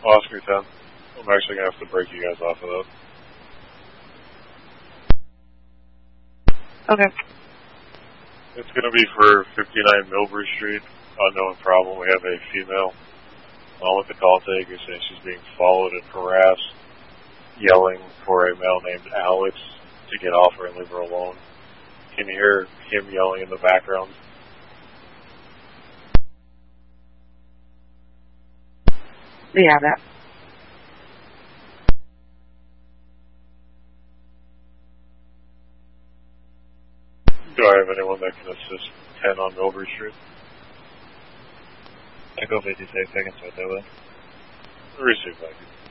Oscar 10. I'm actually going to have to break you guys off of that. Okay. It's going to be for 59 Milbury Street, unknown problem. We have a female with the call taker saying she's being followed and harassed, yelling for a male named Alex to get off her and leave her alone. Can you hear him yelling in the background? We have that. Do I have anyone that can assist 10 on Milbury Street? Echo 56 seconds right there, Will. Receive, thank you.